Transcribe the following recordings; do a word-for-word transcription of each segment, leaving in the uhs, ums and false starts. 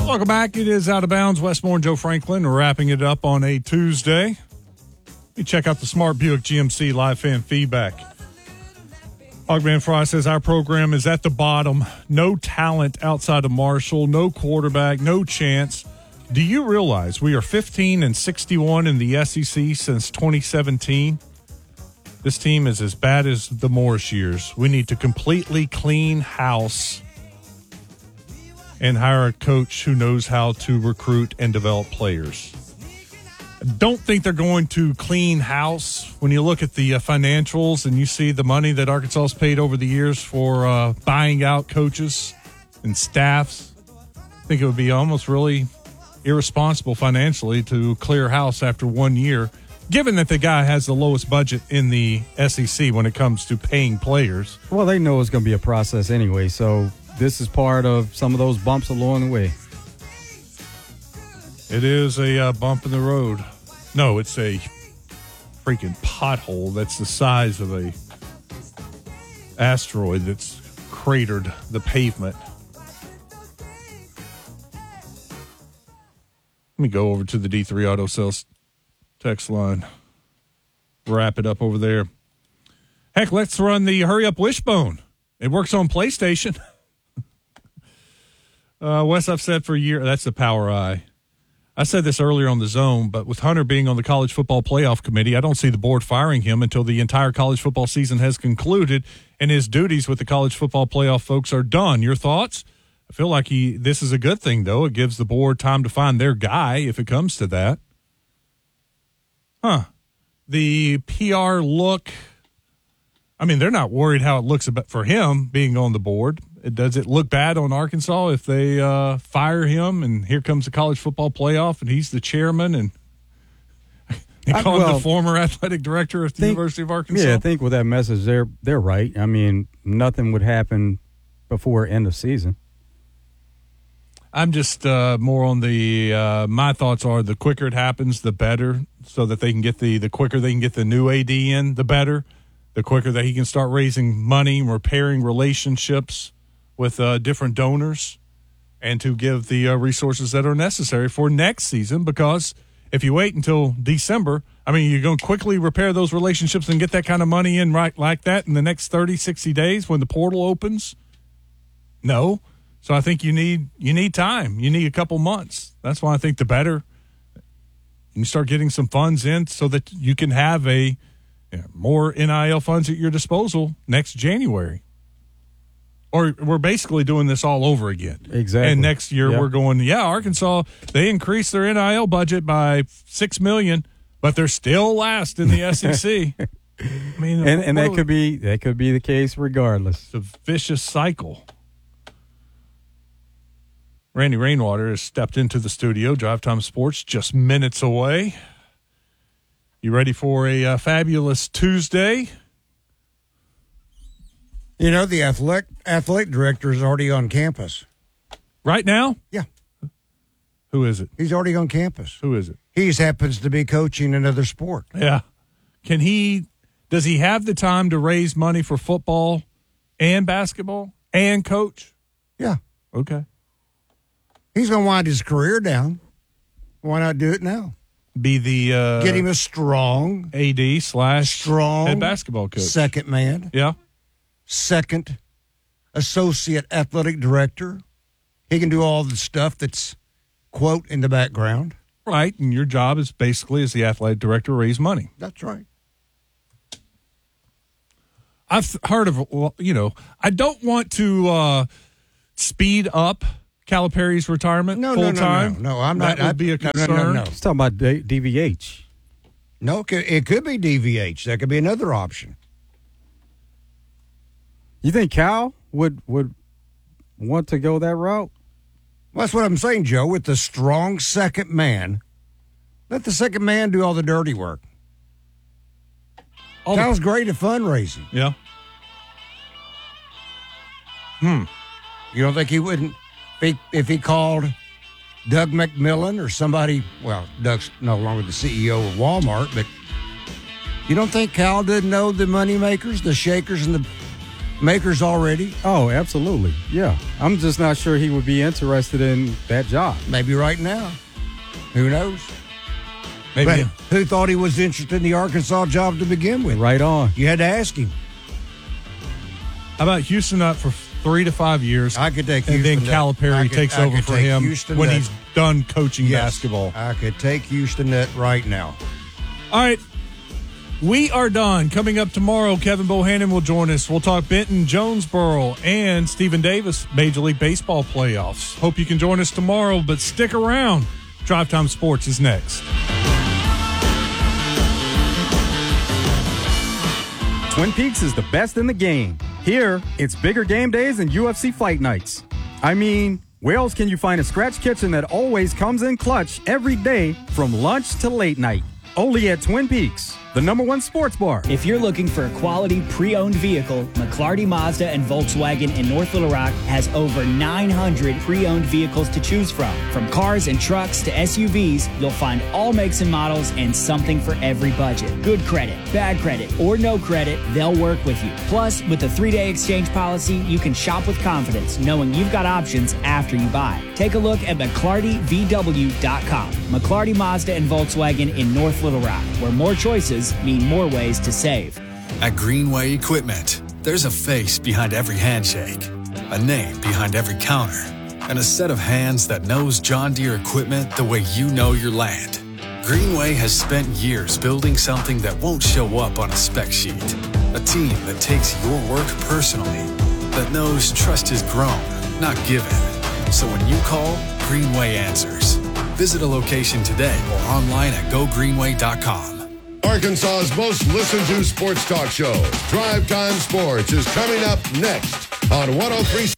Welcome back. It is Out of Bounds. Westmore and Joe Franklin wrapping it up on a Tuesday. You check out the Smart Buick G M C live fan feedback. Hogman Fry says our program is at the bottom. No talent outside of Marshall. No quarterback. No chance. Do you realize we are fifteen and sixty-one in the S E C since twenty seventeen? This team is as bad as the Morris years. We need to completely clean house and hire a coach who knows how to recruit and develop players. I don't think they're going to clean house. When you look at the uh, financials and you see the money that Arkansas has paid over the years for uh, buying out coaches and staffs, I think it would be almost really irresponsible financially to clear house after one year, given that the guy has the lowest budget in the S E C when it comes to paying players. Well, they know it's going to be a process anyway, so this is part of some of those bumps along the way. It is a uh, bump in the road. No, it's a freaking pothole that's the size of a asteroid that's cratered the pavement. Let me go over to the D three Auto Sales text line. Wrap it up over there. Heck, let's run the Hurry Up Wishbone. It works on PlayStation. uh, Wes, I've said for a year, that's the Power Eye. I said this earlier on the Zone, but with Hunter being on the College Football Playoff Committee, I don't see the board firing him until the entire college football season has concluded and his duties with the College Football Playoff folks are done. Your thoughts? I feel like he. This is a good thing, though. It gives the board time to find their guy if it comes to that. Huh. The P R look, I mean, they're not worried how it looks for him being on the board. Does it look bad on Arkansas if they uh, fire him and here comes the college football playoff and he's the chairman and they call I, well, him the former athletic director of the think, University of Arkansas? Yeah, I think with that message, they're, they're right. I mean, nothing would happen before end of season. I'm just uh, more on the uh, – my thoughts are the quicker it happens, the better, so that they can get the – the quicker they can get the new A D in, the better. The quicker that he can start raising money, repairing relationships with uh, different donors, and to give the uh, resources that are necessary for next season. Because if you wait until December, I mean, you're going to quickly repair those relationships and get that kind of money in right like that in the next thirty, sixty days when the portal opens? No. So I think you need you need time. You need a couple months. That's why I think the better you start getting some funds in so that you can have a you know, more N I L funds at your disposal next January. Or we're basically doing this all over again. Exactly. And next year yep. we're going, yeah, Arkansas, they increased their N I L budget by six million dollars, but they're still last in the S E C. I mean, and and that could be that could be the case regardless. It's a vicious cycle. Randy Rainwater has stepped into the studio. Drive Time Sports just minutes away. You ready for a uh, fabulous Tuesday? You know, the athletic, athletic director is already on campus. Right now? Yeah. Who is it? He's already on campus. Who is it? He just happens to be coaching another sport. Yeah. Can he, does he have the time to raise money for football and basketball and coach? Yeah. Okay. He's going to wind his career down. Why not do it now? Be the uh, get him a strong A D slash strong head basketball coach. Second man. Yeah. Second associate athletic director. He can do all the stuff that's, quote, in the background. Right. And your job is basically as the athletic director raise money. That's right. I've heard of, well, you know, I don't want to uh, speed up Calipari's retirement no, full no, no, time. No, no, I'm not. That would I'd be a concern. No, no, no, no. He's talking about D V H. No, it could be D V H. That could be another option. You think Cal would would want to go that route? Well, that's what I'm saying, Joe. With the strong second man, let the second man do all the dirty work. All Cal's the- great at fundraising. Yeah. Hmm. You don't think he wouldn't? If he, if he called Doug McMillan or somebody, well, Doug's no longer the C E O of Walmart, but you don't think Cal didn't know the money makers, the shakers, and the makers already? Oh, absolutely. Yeah. I'm just not sure he would be interested in that job. Maybe right now. Who knows? Maybe. But who thought he was interested in the Arkansas job to begin with? Right on. You had to ask him. How about Houston Nutt for three to five years? I could take and Houston then Calipari I could- takes I over could for take him Houston when Nutt. he's done coaching Yes, basketball. I could take Houston Nutt right now. All right. We are done. Coming up tomorrow, Kevin Bohannon will join us. We'll talk Benton, Jonesboro, and Stephen Davis Major League Baseball playoffs. Hope you can join us tomorrow, but stick around. Drive Time Sports is next. Twin Peaks is the best in the game. Here, it's bigger game days and U F C fight nights. I mean, where else can you find a scratch kitchen that always comes in clutch every day from lunch to late night? Only at Twin Peaks, the number one sports bar. If you're looking for a quality pre-owned vehicle, McClarty Mazda and Volkswagen in North Little Rock has over nine hundred pre-owned vehicles to choose from. From cars and trucks to S U Vs, you'll find all makes and models and something for every budget. Good credit, bad credit, or no credit, they'll work with you. Plus, with the three-day exchange policy, you can shop with confidence, knowing you've got options after you buy. Take a look at McClarty V W dot com. McClarty Mazda and Volkswagen in North Little Rock, where more choices mean more ways to save. At Greenway Equipment, there's a face behind every handshake, a name behind every counter, and a set of hands that knows John Deere equipment the way you know your land. Greenway has spent years building something that won't show up on a spec sheet. A team that takes your work personally, that knows trust is grown, not given. So when you call, Greenway answers. Visit a location today or online at go greenway dot com. Arkansas's most listened to sports talk show, Drive Time Sports, is coming up next on one oh three.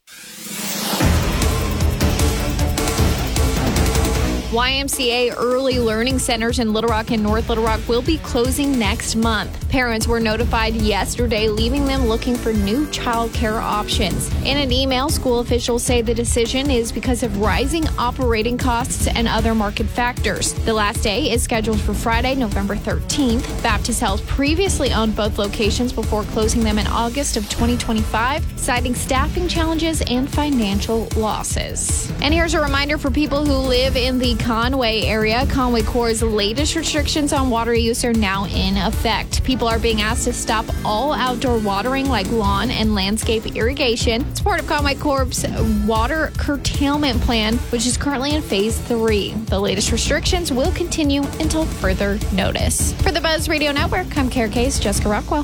Y M C A Early Learning Centers in Little Rock and North Little Rock will be closing next month. Parents were notified yesterday, leaving them looking for new child care options. In an email, school officials say the decision is because of rising operating costs and other market factors. The last day is scheduled for Friday, November thirteenth. Baptist Health previously owned both locations before closing them in August of twenty twenty-five, citing staffing challenges and financial losses. And here's a reminder for people who live in the Conway area. Conway Corps' latest restrictions on water use are now in effect. People are being asked to stop all outdoor watering like lawn and landscape irrigation. It's part of Conway Corps' water curtailment plan, which is currently in phase three. The latest restrictions will continue until further notice. For the Buzz Radio Network, I'm Kara Case, Jessica Rockwell.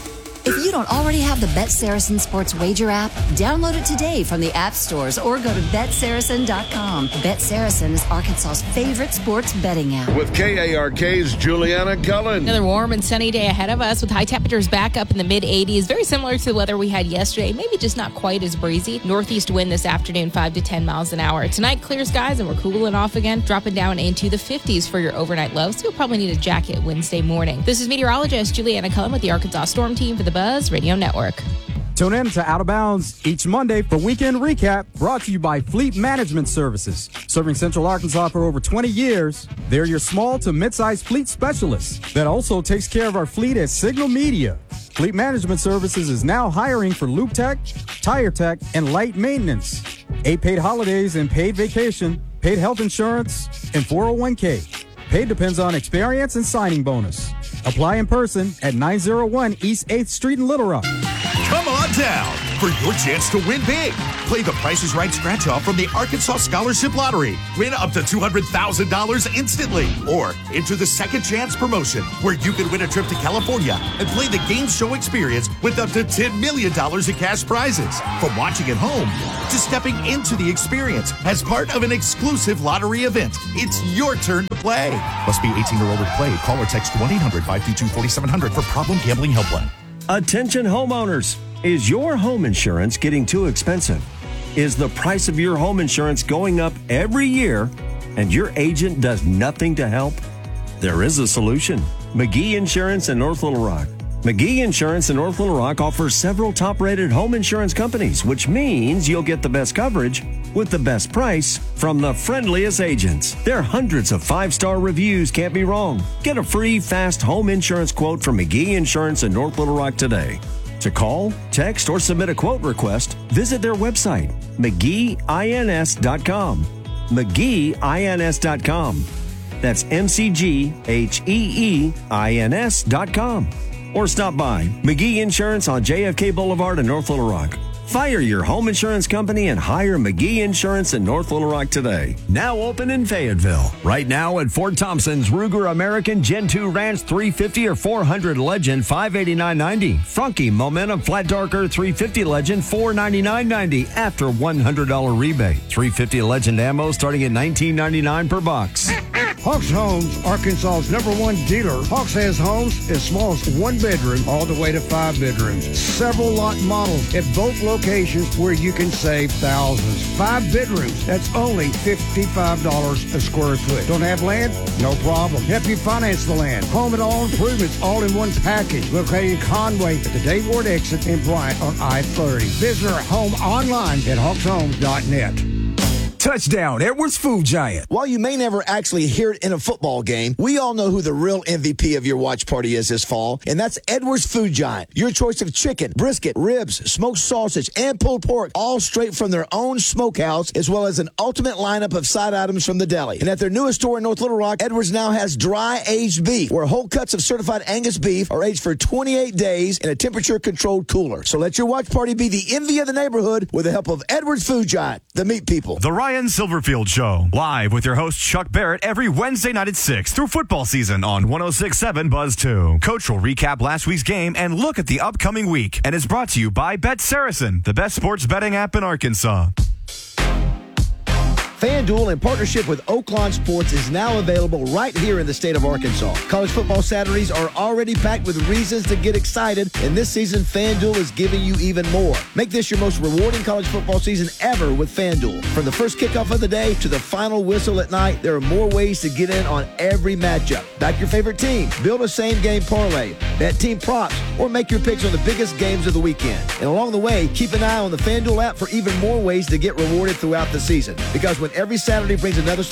If you don't already have the Bet Saracen Sports Wager app, download it today from the app stores or go to bet saracen dot com. Bet Saracen is Arkansas's favorite sports betting app. With K A R K's Juliana Cullen. Another warm and sunny day ahead of us with high temperatures back up in the mid eighties. Very similar to the weather we had yesterday, maybe just not quite as breezy. Northeast wind this afternoon, five to ten miles an hour. Tonight, clear skies and we're cooling off again, dropping down into the fifties for your overnight low. So you'll probably need a jacket Wednesday morning. This is meteorologist Juliana Cullen with the Arkansas Storm Team for the Buzz Radio Network. Tune in to Out of Bounds each Monday for Weekend Recap, brought to you by Fleet Management Services. Serving Central Arkansas for over twenty years, they're your small to mid-sized fleet specialists that also takes care of our fleet at Signal Media. Fleet Management Services is now hiring for Loop Tech, Tire Tech, and Light Maintenance. Eight paid holidays and paid vacation, paid health insurance, and four oh one k. Paid depends on experience and signing bonus. Apply in person at nine oh one East eighth Street in Little Rock. Come on down for your chance to win big. Play the Price is Right scratch-off from the Arkansas Scholarship Lottery. Win up to two hundred thousand dollars instantly. Or enter the Second Chance promotion, where you can win a trip to California and play the game show experience with up to ten million dollars in cash prizes. From watching at home to stepping into the experience as part of an exclusive lottery event, it's your turn to play. Must be eighteen or older to play. Call or text one eight hundred five two two four seven zero zero for Problem Gambling Helpline. Attention homeowners. Is your home insurance getting too expensive? Is the price of your home insurance going up every year and your agent does nothing to help? There is a solution. McGee Insurance in North Little Rock. McGee Insurance in North Little Rock offers several top-rated home insurance companies, which means you'll get the best coverage with the best price from the friendliest agents. Their hundreds of five-star reviews can't be wrong. Get a free, fast home insurance quote from McGee Insurance in North Little Rock today. To call, text, or submit a quote request, visit their website, McGee Ins dot com. McGee Ins dot com. That's M C G H E E I N S dot com. Or stop by McGee Insurance on J F K Boulevard in North Little Rock. Fire your home insurance company and hire McGee Insurance in North Little Rock today. Now open in Fayetteville. Right now at Fort Thompson's Ruger American Gen two Ranch three fifty or four hundred Legend five eighty-nine ninety. Funky Momentum Flat Darker three fifty Legend four ninety-nine ninety after one hundred dollars rebate. three fifty Legend ammo starting at nineteen ninety-nine per box. Hawks Homes, Arkansas's number one dealer. Hawks has homes as small as one bedroom all the way to five bedrooms. Several lot models at both locations where you can save thousands. Five bedrooms, that's only fifty-five dollars a square foot. Don't have land? No problem. Help you finance the land. Home and all improvements all in one package. Located in Conway at the Dave Ward exit in Bryant on I thirty. Visit our home online at hawks homes dot net. Touchdown, Edwards Food Giant. While you may never actually hear it in a football game, we all know who the real M V P of your watch party is this fall, and that's Edwards Food Giant. Your choice of chicken, brisket, ribs, smoked sausage, and pulled pork, all straight from their own smokehouse, as well as an ultimate lineup of side items from the deli. And at their newest store in North Little Rock, Edwards now has dry-aged beef, where whole cuts of certified Angus beef are aged for twenty-eight days in a temperature-controlled cooler. So let your watch party be the envy of the neighborhood with the help of Edwards Food Giant, the meat people. The Ryan Silverfield Show, live with your host Chuck Barrett every Wednesday night at six through football season on one oh six point seven Buzz two. Coach will recap last week's game and look at the upcoming week, and is brought to you by Bet Saracen, the best sports betting app in Arkansas. FanDuel, in partnership with Oaklawn Sports, is now available right here in the state of Arkansas. College football Saturdays are already packed with reasons to get excited, and this season, FanDuel is giving you even more. Make this your most rewarding college football season ever with FanDuel. From the first kickoff of the day to the final whistle at night, there are more ways to get in on every matchup. Back your favorite team, build a same-game parlay, bet team props, or make your picks on the biggest games of the weekend. And along the way, keep an eye on the FanDuel app for even more ways to get rewarded throughout the season. Because when every Saturday brings another